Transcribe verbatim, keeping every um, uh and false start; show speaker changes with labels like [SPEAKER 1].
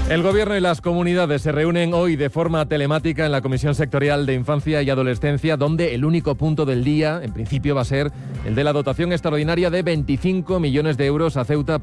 [SPEAKER 1] El Gobierno y las comunidades se reúnen hoy de forma telemática en la Comisión Sectorial de Infancia y Adolescencia, donde el único punto del día, en principio, va a ser el de la dotación extraordinaria de veinticinco millones de euros a Ceuta